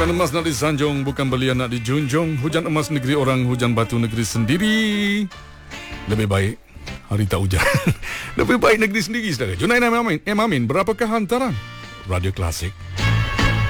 Bukan emas nak disanjung, bukan belian nak dijunjung. Hujan emas negeri orang, hujan batu negeri sendiri. Lebih baik hari tak hujan. Lebih baik negeri sendiri, saudara. Junaid M. Amin, berapakah hantaran Radio Klasik?